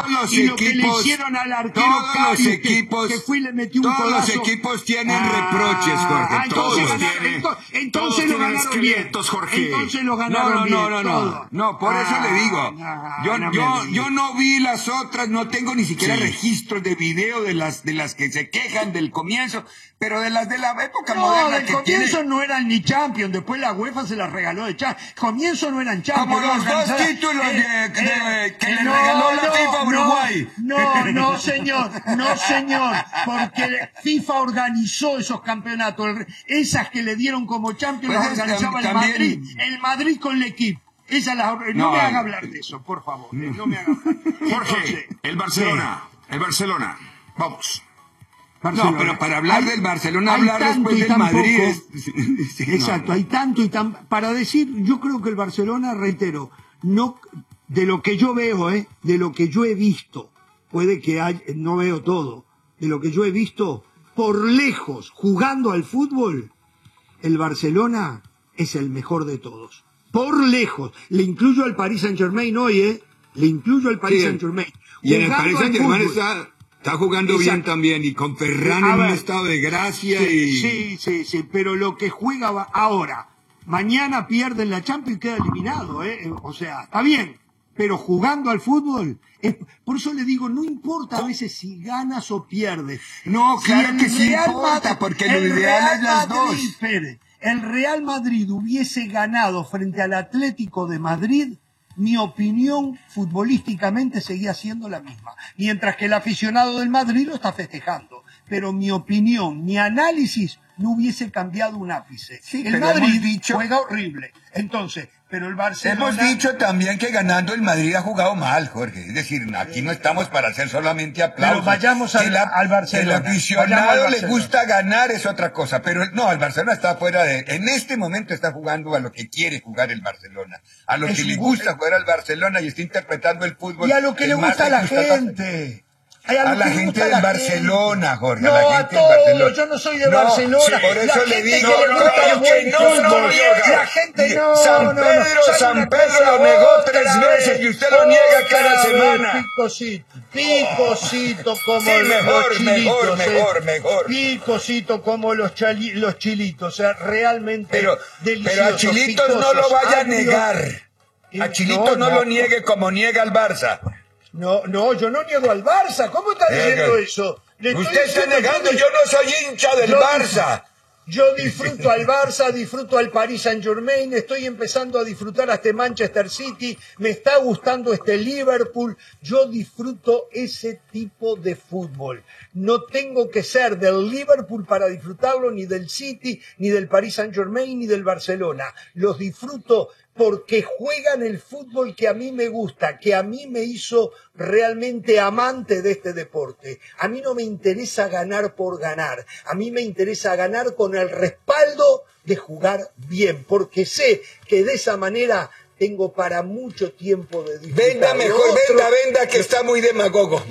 y lo que le hicieron al arquero Cari, que fue y le metió un codazo. Todos los equipos tienen reproches, Jorge. Entonces lo ganaron bien. Entonces lo ganaron bien. No, por eso le digo. Yo no vi las otras, no tengo ni siquiera registros de video de las que se quejan del comienzo, pero de las de la época moderna del comienzo no eran ni Champions, después la UEFA se las regaló de Champions. Comienzo no eran Champions. Como los dos títulos que le regaló la FIFA a Uruguay. No, señor, porque FIFA organizó esos campeonatos, esas que le dieron como Champions las organizaba el Madrid, con el equipo. No me haga hablar de eso, por favor. No me haga hablar. Jorge, el Barcelona. Vamos. No, pero para hablar del Barcelona, hablar después del Madrid. Exacto, hay tanto y tan... Para decir, yo creo que el Barcelona, reitero, no, de lo que yo veo, de lo que yo he visto, puede que no veo todo, de lo que yo he visto, por lejos, jugando al fútbol, el Barcelona es el mejor de todos. Por lejos. Le incluyo al Paris Saint-Germain hoy, Le incluyo al Paris Saint-Germain. Y en el Paris Saint-Germain está jugando bien también, y con Ferran en un estado de gracia. Sí, pero lo que juega ahora, mañana pierden la Champions y queda eliminado, O sea, está bien, pero jugando al fútbol, por eso le digo, no importa a veces si ganas o pierdes. No, claro que sí importa, porque lo ideal es las dos. El Real Madrid hubiese ganado frente al Atlético de Madrid, mi opinión futbolísticamente seguía siendo la misma. Mientras que el aficionado del Madrid lo está festejando. Pero mi opinión, mi análisis no hubiese cambiado un ápice. Sí, el Madrid juega horrible. Entonces, pero el Barcelona... Hemos dicho también que ganando el Madrid ha jugado mal, Jorge. Es decir, aquí no estamos para hacer solamente aplausos. Pero vayamos al Barcelona. Si el aficionado le gusta ganar es otra cosa. Pero no, el Barcelona está fuera de... En este momento está jugando a lo que quiere jugar el Barcelona. A lo que le gusta jugar al Barcelona y está interpretando el fútbol. Y a lo que le gusta a la gente. A la gente del Barcelona, Jorge. No, a todos, yo no soy de Barcelona. Por eso le digo, la gente no. San Pedro lo negó 3 veces y usted lo niega cada semana. Picosito como los chilitos. Mejor. Picosito como los chilitos. O sea, realmente delicioso. Pero a Chilitos no lo vaya a negar. A Chilitos no lo niegue como niega al Barça. No, yo no niego al Barça. ¿Cómo está diciendo eso? Usted está negando, yo no soy hincha del Barça. Yo disfruto al Barça, disfruto al Paris Saint-Germain, estoy empezando a disfrutar a este Manchester City, me está gustando este Liverpool, yo disfruto ese tipo de fútbol. No tengo que ser del Liverpool para disfrutarlo, ni del City, ni del Paris Saint-Germain, ni del Barcelona. Los disfruto porque juegan el fútbol que a mí me gusta, que a mí me hizo realmente amante de este deporte. A mí no me interesa ganar por ganar, a mí me interesa ganar con el respaldo de jugar bien, porque sé que de esa manera tengo para mucho tiempo de disfrutar. Venda mejor, venda, que está muy demagogo.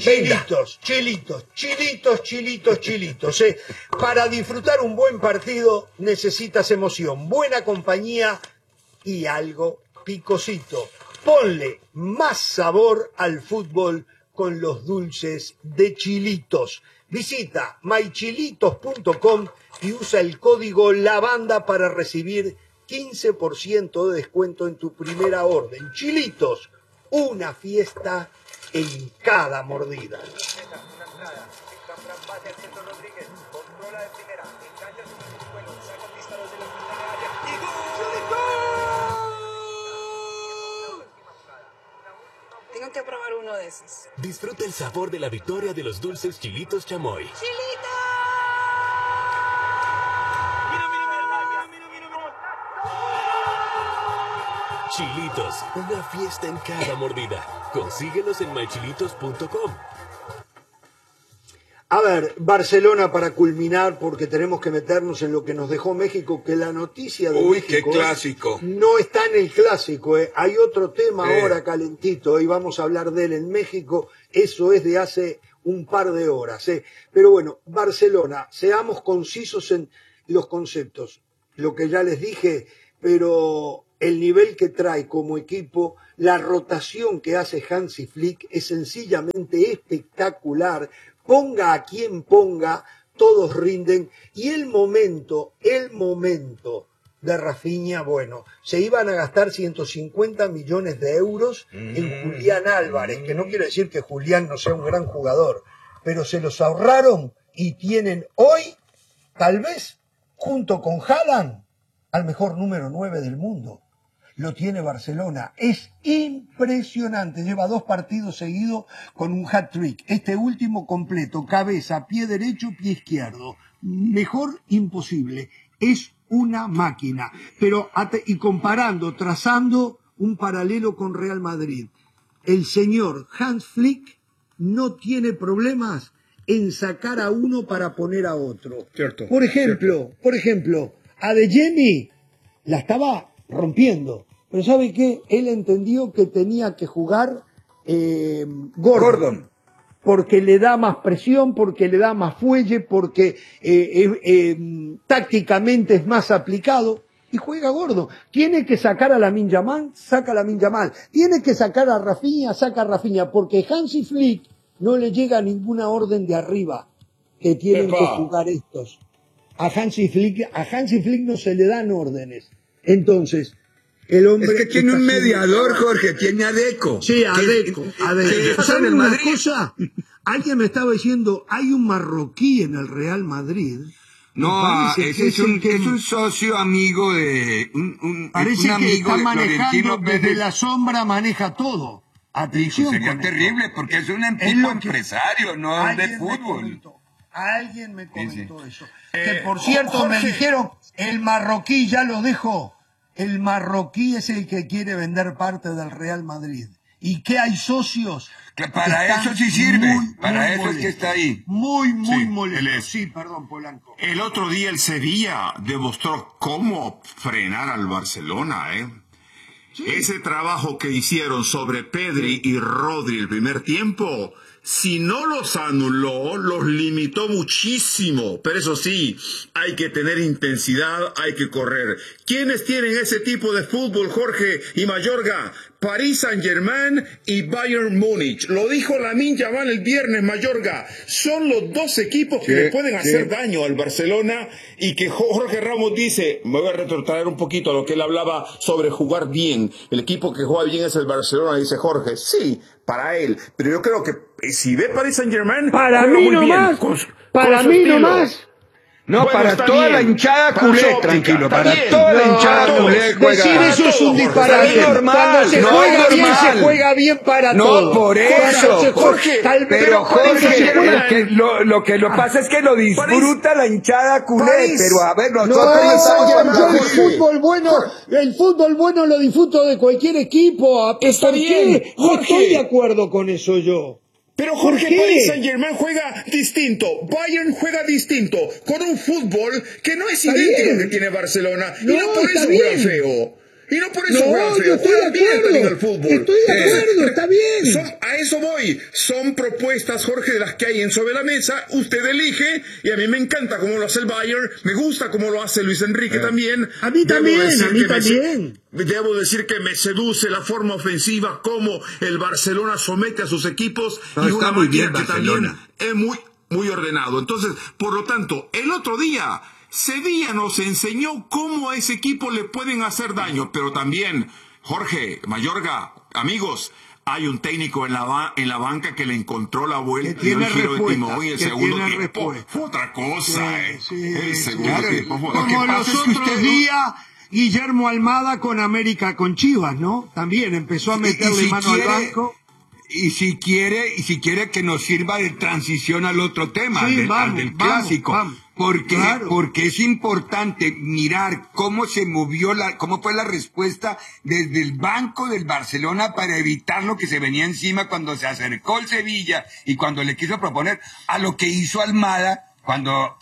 Chilitos. Para disfrutar un buen partido necesitas emoción, buena compañía y algo picosito. Ponle más sabor al fútbol con los dulces de Chilitos. Visita mychilitos.com y usa el código LAVANDA para recibir 15% de descuento en tu primera orden. Chilitos, una fiesta en cada mordida. Tengo que probar uno de esos. Disfruta el sabor de la victoria de los dulces Chilitos Chamoy. ¡Chilitos! Chilitos, una fiesta en cada mordida. Consíguelos en mychilitos.com. A ver, Barcelona para culminar, porque tenemos que meternos en lo que nos dejó México, que la noticia de México qué clásico. No está en el clásico. Hay otro tema ahora calentito, y vamos a hablar de él en México, eso es de hace un par de horas. Pero bueno, Barcelona, seamos concisos en los conceptos, lo que ya les dije, pero el nivel que trae como equipo, la rotación que hace Hansi Flick es sencillamente espectacular. Ponga a quien ponga, todos rinden. Y el momento de Rafinha, bueno, se iban a gastar 150 millones de euros en Julián Álvarez, que no quiere decir que Julián no sea un gran jugador, pero se los ahorraron y tienen hoy, tal vez, junto con Haaland, al mejor número 9 del mundo. Lo tiene Barcelona. Es impresionante. Lleva 2 partidos seguidos con un hat-trick. Este último completo, cabeza, pie derecho, pie izquierdo. Mejor imposible. Es una máquina. Pero, y comparando, trazando un paralelo con Real Madrid, el señor Hans Flick no tiene problemas en sacar a uno para poner a otro. Cierto. Por ejemplo, Adeyemi la estaba rompiendo. Pero ¿sabe qué? Él entendió que tenía que jugar Gordon. Porque le da más presión, porque le da más fuelle, porque tácticamente es más aplicado. Y juega Gordon. Tiene que sacar a Lamine Yamal, saca a Lamine Yamal. Tiene que sacar a Rafinha, saca a Rafinha. Porque Hansi Flick no le llega ninguna orden de arriba que tienen que jugar estos. A Hansi Flick no se le dan órdenes. Entonces, el hombre... Es que tiene un mediador, Jorge, tiene a Deco. Sí, a Deco. ¿Saben una cosa? Alguien me estaba diciendo, hay un marroquí en el Real Madrid. No, ese es un socio amigo de... Parece un amigo que está de manejando Florentino desde Pérez. la sombra, maneja todo. Atención. Sería terrible porque es un tipo empresario, no de fútbol. Alguien me comentó eso. Que por cierto, Jorge, me dijeron, el marroquí ya lo dejó. El marroquí es el que quiere vender parte del Real Madrid. ¿Y qué hay socios? Que para eso sí sirve. Para eso es que está ahí. Muy Sí, molesto. Sí, perdón, Polanco. El otro día el Sevilla demostró cómo frenar al Barcelona, ¿eh? Sí. Ese trabajo que hicieron sobre Pedri y Rodri el primer tiempo, si no los anuló, los limitó muchísimo. Pero eso sí, hay que tener intensidad, hay que correr. ¿Quiénes tienen ese tipo de fútbol, Jorge y Mayorga? Paris Saint-Germain y Bayern Múnich. Lo dijo Lamine Yamal el viernes, Mayorga. Son los 2 equipos que le pueden hacer daño al Barcelona, y que Jorge Ramos dice, me voy a retrotraer un poquito a lo que él hablaba sobre jugar bien. El equipo que juega bien es el Barcelona, dice Jorge. Sí, para él. Pero yo creo que si ve Paris Saint-Germain, para mí nomás. Para mí nomás. No, bueno, para toda la hinchada culé, tranquilo, para toda la hinchada culé juega. Decir eso es un disparate. Cuando se juega bien, se juega bien para todos. No, por eso, Jorge. Pero Jorge, lo que pasa es que lo disfruta la hinchada culé, pero a ver, nosotros yo el fútbol bueno lo disfruto de cualquier equipo. Está bien, no estoy de acuerdo con eso yo. Pero Jorge, Paris Saint-Germain juega distinto, Bayern juega distinto, con un fútbol que no es idéntico al que tiene Barcelona, y no por eso juega feo. Y no por eso juega feo, juega bien también al fútbol. Estoy de acuerdo, está bien. A eso voy. Son propuestas, Jorge, de las que hay sobre la mesa. Usted elige, y a mí me encanta cómo lo hace el Bayern, me gusta cómo lo hace Luis Enrique también. A mí también, Debo decir que me seduce la forma ofensiva, cómo el Barcelona somete a sus equipos, y una máquina que también es muy ordenado. Entonces, por lo tanto, el otro día Sevilla nos enseñó cómo a ese equipo le pueden hacer daño, pero también, Jorge, Mayorga, amigos, hay un técnico en la banca que le encontró la vuelta y el giro de timón, y el segundo tiempo fue otra cosa. El segundo tiempo fue otra cosa. Como los otros días, Guillermo Almada con América, con Chivas, ¿no? También empezó a meterle mano al banco. Y si quiere que nos sirva de transición al otro tema, del clásico. Porque es importante mirar cómo cómo fue la respuesta desde el banco del Barcelona para evitar lo que se venía encima cuando se acercó el Sevilla y cuando le quiso proponer a lo que hizo Almada cuando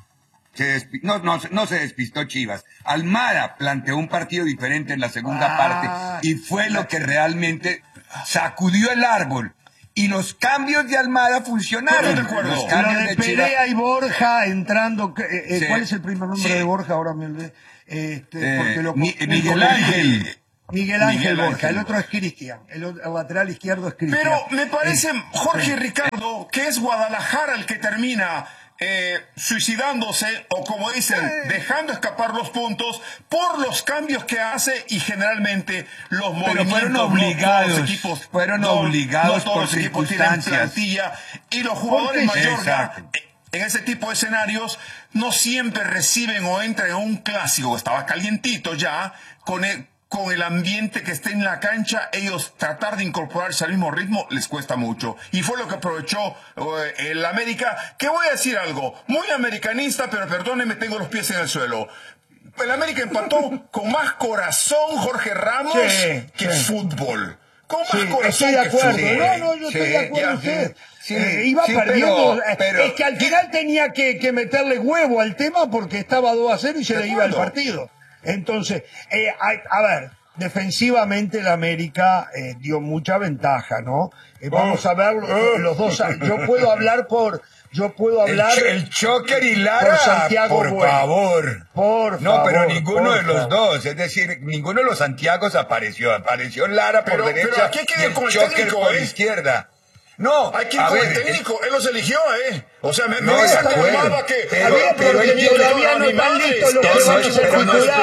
no se despistó Chivas. Almada planteó un partido diferente en la segunda parte, y fue lo que realmente sacudió el árbol. Y los cambios de Almada funcionaron. Los cambios de Perea y Borja entrando. ¿Cuál es el primer nombre de Borja? Ahora me olvidé. Miguel Ángel. Miguel Ángel Borja, el otro es Cristian, el lateral izquierdo es Cristian. Pero me parece, Jorge Ricardo, que es Guadalajara el que termina suicidándose, o como dicen, dejando escapar los puntos por los cambios que hace y generalmente los movimientos. Fueron obligados, no todos los equipos, obligados no todos por los equipos tienen circunstancias. plantilla, y los jugadores Mayorga, en ese tipo de escenarios, no siempre reciben o entran en un clásico, estaba calientito ya, con el ambiente que está en la cancha, ellos tratar de incorporarse al mismo ritmo les cuesta mucho. Y fue lo que aprovechó el América, que voy a decir algo, muy americanista, pero perdónenme, tengo los pies en el suelo. El América empató con más corazón, Jorge Ramos, que fútbol. Con más corazón. Estoy de acuerdo. Que No, yo estoy de acuerdo con usted. Iba perdiendo. Pero, es que al final tenía que meterle huevo al tema porque estaba 2-0 y se le iba el partido. Entonces, a ver, defensivamente el América dio mucha ventaja, ¿no? Vamos a ver los dos. Yo puedo hablar el Choker y Lara, por Santiago por Bueno. favor. Por no, favor, pero ninguno de los favor. dos, es decir, ninguno de los Santiagos apareció. Apareció Lara por derecha pero aquí hay que y ver el con el Choker técnico, por izquierda. No, hay que ir con el técnico, él los eligió, O sea, me de saca acuerdo, la baba que... pero porque todavía no están listos los que van a ser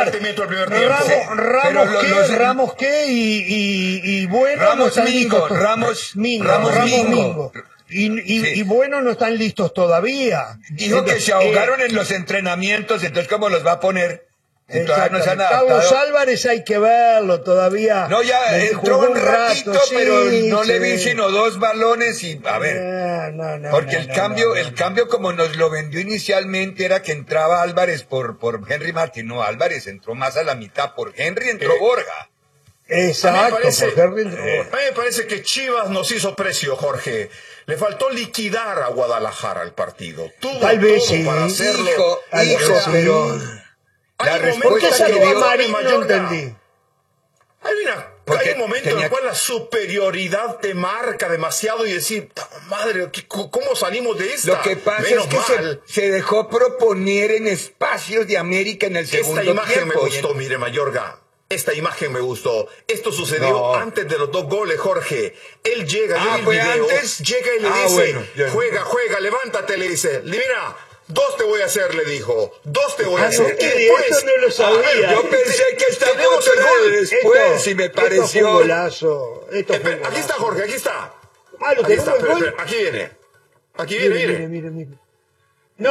titular. Ramos qué y Bueno Ramos no están Mingo, listos. Ramos Mingo. Y Bueno no están listos todavía. Dijo que se ahogaron en los entrenamientos, entonces ¿cómo los va a poner? Entonces no se han adaptado. Carlos Álvarez hay que verlo todavía. No, ya entró un ratito, pero no le vi sino 2 balones y a ver. Porque el cambio como nos lo vendió inicialmente era que entraba Álvarez por Henry Martín. No, Álvarez entró más a la mitad. Por Henry entró Borja. Exacto, por Henry entró Borja. A mí me parece que Chivas nos hizo precio, Jorge. Le faltó liquidar a Guadalajara el partido. Tal vez sí. Para hacerlo. Pero la ¿Por qué respuesta salió que dio Marín? No entendí. Hay un momento en el cual la superioridad te marca demasiado y decir, madre, ¿cómo salimos de esta? Lo que pasa es que se dejó proponer en espacios de América en el segundo tiempo. Esta imagen me gustó, mire, Mayorga. Esta imagen me gustó. Esto sucedió antes de los 2 goles, Jorge. Él llega, yo vi el video, antes. Llega y le dice, juega, levántate, le dice. Mira, 2 te voy a hacer, le dijo. 2 te voy a hacer. Eso no lo sabía. Yo pensé que esta foto era de después y me pareció. Esto fue un golazo. Aquí está, Jorge, aquí está. Aquí está, aquí viene. Aquí viene, mire. No.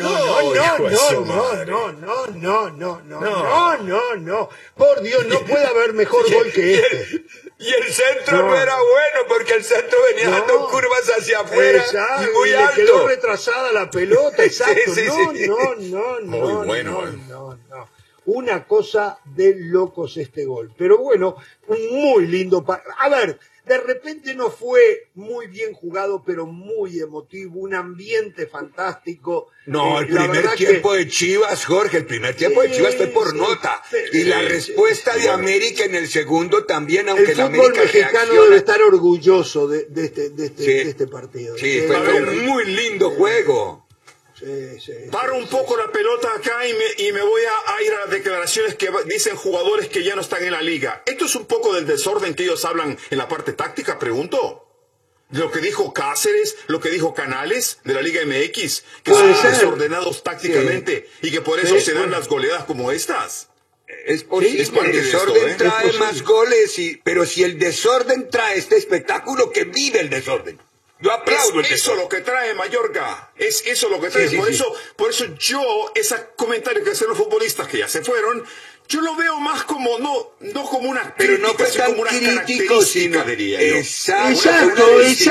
Por Dios, no puede haber mejor gol que este. Y el centro no era bueno porque el centro venía dando curvas hacia afuera y muy alto. Quedó retrasada la pelota, exacto. Sí. Muy bueno. No. Una cosa de locos este gol. Pero bueno, muy lindo. A ver, de repente no fue muy bien jugado, pero muy emotivo, un ambiente fantástico. No, el primer tiempo de Chivas, Jorge, el primer tiempo de Chivas fue por nota. Y la respuesta de América en el segundo también, aunque el fútbol mexicano debe estar orgulloso de este partido. Sí, fue un muy lindo juego. Paro un poco la pelota acá y me voy a ir a las declaraciones que dicen jugadores que ya no están en la liga. ¿Esto es un poco del desorden que ellos hablan en la parte táctica? Pregunto. De lo que dijo Cáceres, lo que dijo Canales de la Liga MX, que son desordenados tácticamente y que por eso se dan las goleadas como estas. Es posible, el desorden trae más goles, pero si el desorden trae este espectáculo, que vive el desorden. Yo aplaudo eso lo que trae Mayorga, es eso lo que trae. Por eso yo, ese comentario que hacen los futbolistas que ya se fueron, yo lo veo más como, no como una pero crítica, no fue tan como una crítico, sino, diría yo. Exacto.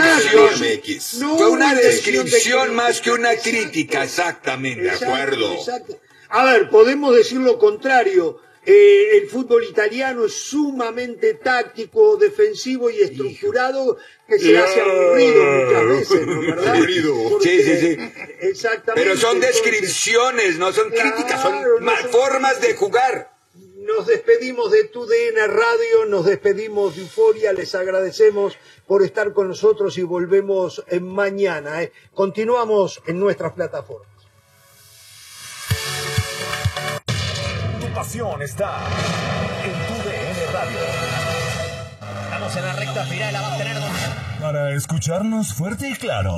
Fue una descripción más que una crítica, exactamente. De acuerdo. A ver, podemos decir lo contrario. El fútbol italiano es sumamente táctico, defensivo y estructurado, que se hace aburrido muchas veces, ¿no? ¿Verdad? Aburrido. Sí. Exactamente. Pero son descripciones, no son críticas, son formas de jugar. Nos despedimos de TUDN Radio, nos despedimos de Euforia, les agradecemos por estar con nosotros y volvemos mañana. Continuamos en nuestras plataformas. Tu pasión está en TUDN Radio. Radio. Estamos en la recta final, la va a tener... Para escucharnos fuerte y claro.